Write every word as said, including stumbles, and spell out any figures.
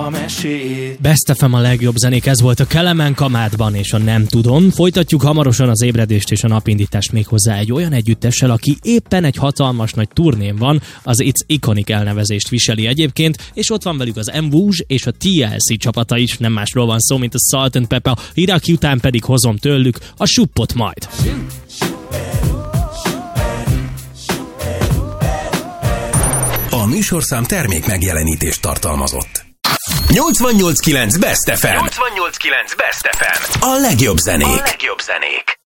a mesét. Best ef em a legjobb zenék, ez volt a Kelemen Kamádban és a Nem tudom. Folytatjuk hamarosan az ébredést és a napindítást méghozzá egy olyan együttessel, aki éppen egy hatalmas nagy turnén van, az It's Iconic elnevezést viseli egyébként, és ott van velük az Envouje és a té el cé csapata is, nem másról van szó, mint a Salt and Pepper, Iraki után pedig hozom tőlük a Suppot majd. A műsorszám termék megjelenítést tartalmazott. nyolcvannyolc kilenc Best ef em. nyolcvannyolc kilenc Best ef em. A legjobb zenék. A legjobb zenék.